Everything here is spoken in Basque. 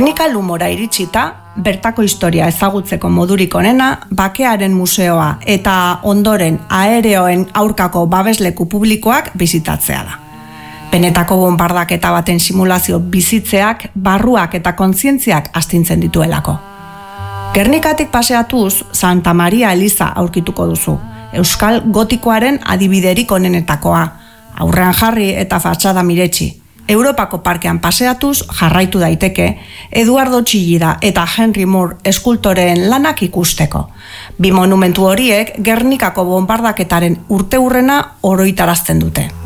Gernika Lumora iritsita, bertako historia ezagutzeko modurik onena, Bakearen Museoa eta ondoren aereoen aurkako babesleku publikoak bizitatzea da. Benetako bonbardaketa baten simulazio bizitzeak, barruak eta kontzientziak astintzen dituelako. Gernikatik paseatuz, Santa Maria Eliza aurkituko duzu, Euskal Gotikoaren adibiderik onenetakoa, aurrean jarri eta fatxada miretsi. Europako parkean paseatuz jarraitu daiteke, Eduardo Txillida eta Henry Moore eskultoreen lanak ikusteko. Bi monumentu horiek Gernikako bonbardaketaren urteurrena oroitarazten dute.